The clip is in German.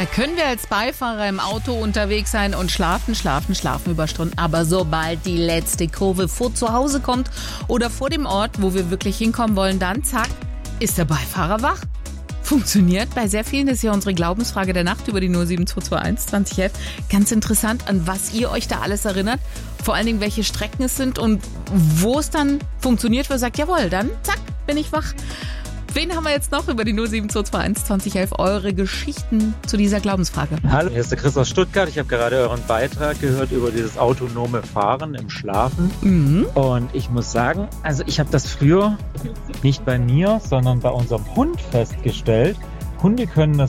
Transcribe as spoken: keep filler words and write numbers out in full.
Da können wir als Beifahrer im Auto unterwegs sein und schlafen, schlafen, schlafen über Stunden. Aber sobald die letzte Kurve vor zu Hause kommt oder vor dem Ort, wo wir wirklich hinkommen wollen, dann zack, ist der Beifahrer wach. Funktioniert bei sehr vielen, das ist ja unsere Glaubensfrage der Nacht über die null sieben zwei zwei eins zwanzig elf. Ganz interessant, an was ihr euch da alles erinnert. Vor allen Dingen, welche Strecken es sind und wo es dann funktioniert, wo ihr sagt, jawohl, dann zack, bin ich wach. Wen haben wir jetzt noch über die null sieben zwei zwei eins zwanzig elf? Eure Geschichten zu dieser Glaubensfrage. Hallo, hier ist der Chris aus Stuttgart. Ich habe gerade euren Beitrag gehört über dieses autonome Fahren im Schlafen. Mhm. Und ich muss sagen, also ich habe das früher nicht bei mir, sondern bei unserem Hund festgestellt. Hunde können das